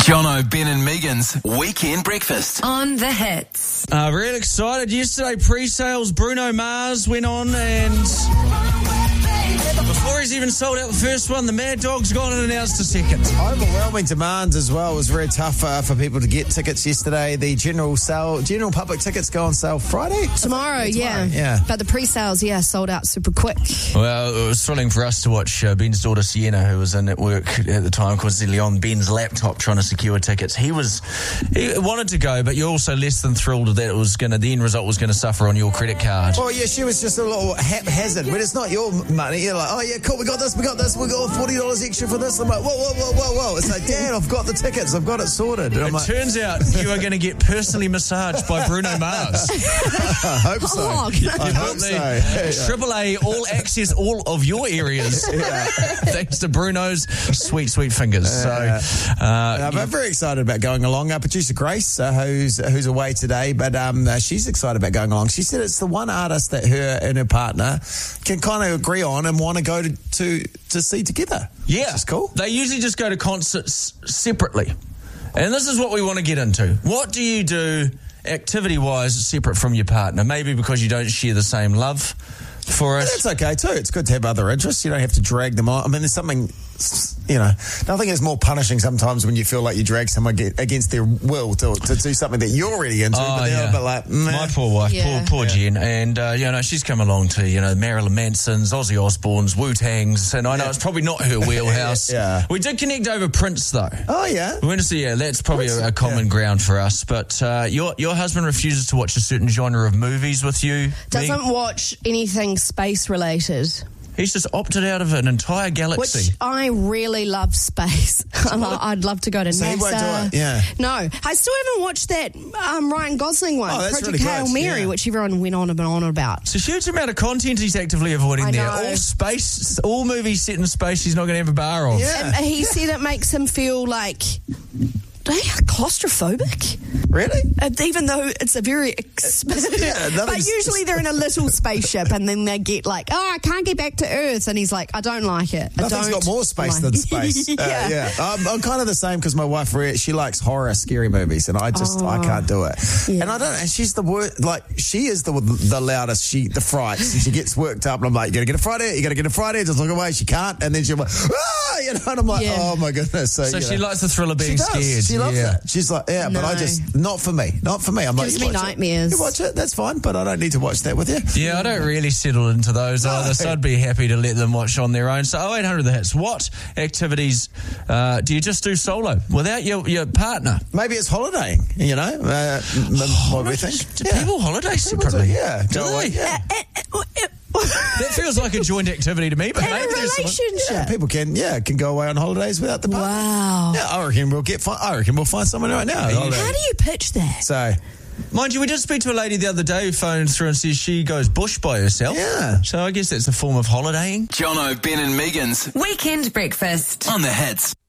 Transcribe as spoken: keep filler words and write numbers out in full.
Jono, Ben and Megan's Weekend Breakfast. On the Hits. Uh, real excited. Yesterday, pre-sales, Bruno Mars went on, and before he's even sold out the first one, the Mad Dog's gone and announced a second. Overwhelming demand as well. It was very tough uh, for people to get tickets yesterday. The general sale, general public tickets go on sale Friday? Tomorrow, yeah. yeah. But the pre-sales, yeah, sold out super quick. Well, it was thrilling for us to watch uh, Ben's daughter Sienna, who was in at work at the time, coincidentally on Ben's laptop trying to secure tickets. He was, he wanted to go, but you're also less than thrilled that it was going to, the end result was going to suffer on your credit card. Well, yeah, she was just a little haphazard. When it's not your money, you're like, oh, yeah, cool, we got this, we got this, we got forty dollars extra for this. I'm like, whoa, whoa, whoa, whoa, whoa. It's like, Dad, I've got the tickets, I've got it sorted. And it I'm like, turns out you are going to get personally massaged by Bruno Mars. I hope so. Oh, I hope so. Yeah. Triple A all access all of your areas. Yeah. Thanks to Bruno's sweet, sweet fingers. Yeah. So, uh, I'm very excited about going along. Our producer Grace, uh, who's who's away today, but um, uh, she's excited about going along. She said it's the one artist that her and her partner can kind of agree on and want to go to, to to see together. Yeah, which is cool. They usually just go to concerts separately, and this is what we want to get into. What do you do activity-wise separate from your partner? Maybe because you don't share the same love for it. That's okay too. It's good to have other interests. You don't have to drag them on. I mean, there's something, you know, nothing is more punishing sometimes when you feel like you drag someone against their will to, to do something that you're really into. Oh, but they're yeah. a bit like, meh. My poor wife, Yeah. poor poor Yeah. Jen, and uh, you know she's come along to you know Marilyn Manson's, Ozzy Osbourne's, Wu-Tang's, and I know it's probably not her wheelhouse. Yeah. We did connect over Prince though. Oh yeah. We went to see, yeah, that's probably a, a common Yeah. ground for us. But uh, your your husband refuses to watch a certain genre of movies with you. Doesn't watch anything space-related. He's just opted out of an entire galaxy. Which I really love space. I'd love to go to So NASA. he won't do it, yeah. No, I still haven't watched that um, Ryan Gosling one, Oh, that's Project really Hail good, Mary, yeah. which everyone went on and on about. It's a huge amount of content he's actively avoiding I there. know. All space, all movies set in space, he's not going to have a bar of. Yeah. And he said it makes him feel like they are claustrophobic. Really? Uh, even though it's a very expensive, Yeah, but nothing's- usually they're in a little spaceship, and then they get like, "Oh, I can't get back to Earth," and he's like, "I don't like it. I Nothing's don't got more space like than it." space. yeah. Uh, yeah. I'm, I'm kind of the same because my wife, re- she likes horror, scary movies, and I just, I can't do it. Yeah. And I don't, and she's the word, like, she is the the loudest, she, the frights, and she gets worked up, and I'm like, you gotta get a Friday, you gotta get a Friday, just look away, she can't, and then she'll like, ah, you know, and I'm like, Yeah. oh my goodness. So, So you she know. likes the thrill of being She does. scared. She loves yeah. it. She's like, yeah, but I No. just, not for me, not for me. I'm like, Gives you me watch nightmares. It. You watch it, that's fine, but I don't need to watch that with you. Yeah, I don't really settle into those No. either, so I'd be happy to let them watch on their own. So oh eight hundred The Hits, what activities uh, do you just do solo without your, your partner? Maybe it's holidaying, you know, uh, m- what we think. Do Yeah. people holiday People do, separately? yeah. Do Go they? away, yeah. That feels like a joint activity to me, but In a maybe there's someone- relationship. Yeah, people can, yeah, can go away on holidays without the partner. Wow. Yeah, I reckon we'll get. Fi- I reckon we'll find someone right now. you- Holiday. How do you pitch that? So, Mind you, we did speak to a lady the other day who phoned through and says she goes bush by herself. Yeah. So I guess that's a form of holidaying. Jono, Ben and Megan's Weekend Breakfast. On the Hits.